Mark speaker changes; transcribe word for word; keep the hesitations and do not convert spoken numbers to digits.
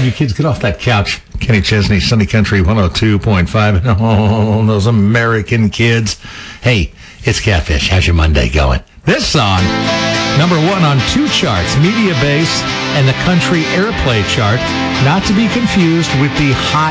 Speaker 1: you kids, get off that couch. Kenny Chesney, Sunny Country one oh two point five. Oh, those American kids. Hey, it's Catfish. How's your Monday going? This song, number one on two charts, Media Base and the Country Airplay chart, not to be confused with the high